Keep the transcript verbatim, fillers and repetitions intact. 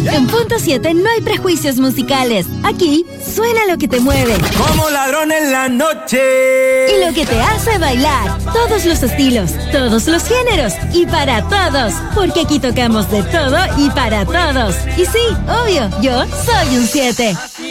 En Punto siete no hay prejuicios musicales. Aquí suena lo que te mueve. Como ladrón en la noche. Y lo que te hace bailar. Todos los estilos, todos los géneros y para todos. Porque aquí tocamos de todo y para todos. Y sí, obvio, yo soy un siete.